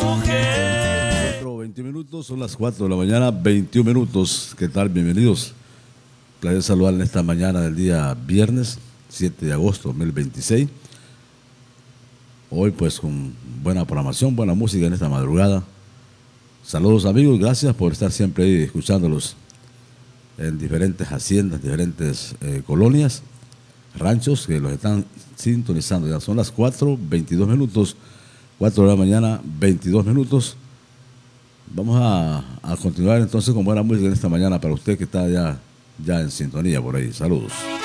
mujer. 20 minutos, son las 4 de la mañana, 21 minutos. ¿Qué tal? Bienvenidos. Placer saludarles esta mañana del día viernes, 7 de agosto 2026. Hoy pues con buena programación, buena música en esta madrugada. Saludos amigos, gracias por estar siempre ahí escuchándolos en diferentes haciendas, diferentes colonias, ranchos que los están sintonizando. Ya son las 4:22 minutos, 4 de la mañana, 22 minutos. Vamos a continuar entonces con buena música en esta mañana para usted que está ya en sintonía por ahí. Saludos.